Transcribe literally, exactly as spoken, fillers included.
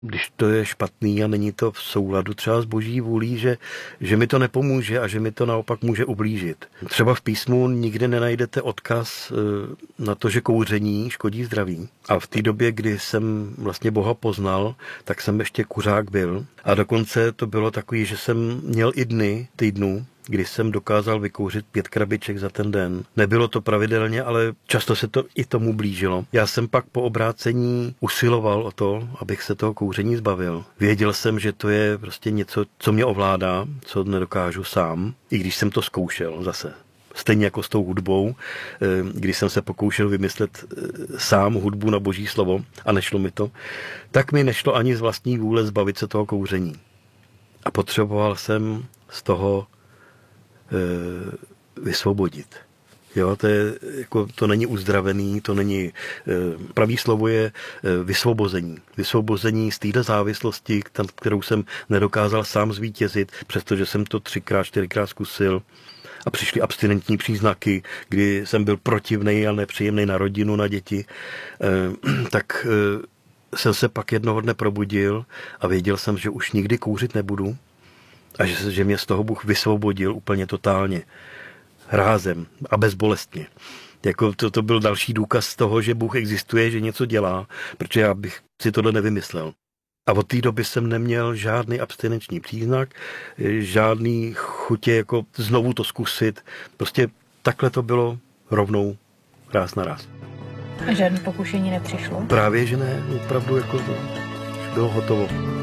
když to je špatný a není to v souladu třeba s boží vůlí, že, že mi to nepomůže a že mi to naopak může ublížit. Třeba v písmu nikdy nenajdete odkaz na to, že kouření škodí zdraví. A v té době, kdy jsem vlastně Boha poznal, tak jsem ještě kuřák byl. A dokonce to bylo takový, že jsem měl i dny, týdnů, kdy jsem dokázal vykouřit pět krabiček za ten den. Nebylo to pravidelně, ale často se to i tomu blížilo. Já jsem pak po obrácení usiloval o to, abych se toho kouření zbavil. Věděl jsem, že to je prostě něco, co mě ovládá, co nedokážu sám, i když jsem to zkoušel zase. Stejně jako s tou hudbou, když jsem se pokoušel vymyslet sám hudbu na boží slovo a nešlo mi to, tak mi nešlo ani z vlastní vůle zbavit se toho kouření. A potřeboval jsem z toho vysvobodit. Jo, to, je, jako, to není uzdravený, to není, pravý slovo je vysvobození. Vysvobození z této závislosti, kterou jsem nedokázal sám zvítězit, přestože jsem to třikrát, čtyřikrát zkusil a přišly abstinentní příznaky, kdy jsem byl protivnej a nepříjemný na rodinu, na děti, tak jsem se pak jednoho dne probudil a věděl jsem, že už nikdy kouřit nebudu, a že, že mě z toho Bůh vysvobodil úplně totálně, rázem a bezbolestně. Jako to, to byl další důkaz toho, že Bůh existuje, že něco dělá, protože já bych si tohle nevymyslel. A od té doby jsem neměl žádný abstinenční příznak, žádný chutě jako znovu to zkusit. Prostě takhle to bylo rovnou ráz na ráz. A žádné pokušení nepřišlo? Právě, že ne, opravdu jako to bylo hotovo.